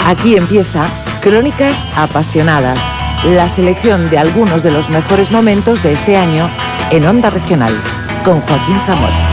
Aquí empieza Crónicas Apasionadas, la selección de algunos de los mejores momentos de este año en Onda Regional, con Joaquín Zamora.